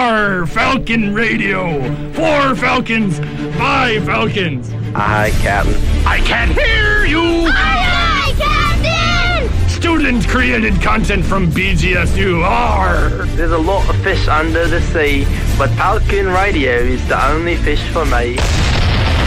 R Falcon Radio. 4 Falcons, 5 Falcons. Aye, Captain. I can't hear you. Aye, Captain. Student-created content from BGSUR. There's a lot of fish under the sea, but Falcon Radio is the only fish for me.